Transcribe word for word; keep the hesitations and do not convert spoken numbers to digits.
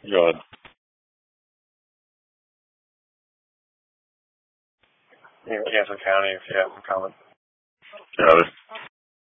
Go ahead. You can answer County if you have a comment. Got it.